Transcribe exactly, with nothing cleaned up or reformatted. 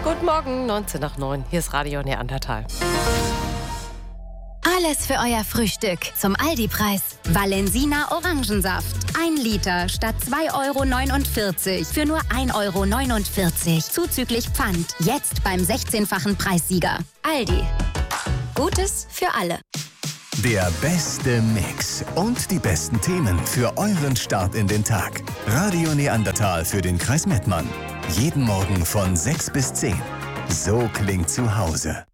Guten Morgen, neunzehn nach neun. Hier ist Radio Neandertal. Alles für euer Frühstück zum Aldi-Preis. Valensina Orangensaft. Ein Liter statt zwei Euro neunundvierzig für nur ein Euro neunundvierzig. Zuzüglich Pfand. Jetzt beim sechzehnfachen Preissieger. Aldi. Gutes für alle. Der beste Mix und die besten Themen für euren Start in den Tag. Radio Neandertal für den Kreis Mettmann. Jeden Morgen von sechs bis zehn. So klingt zu Hause.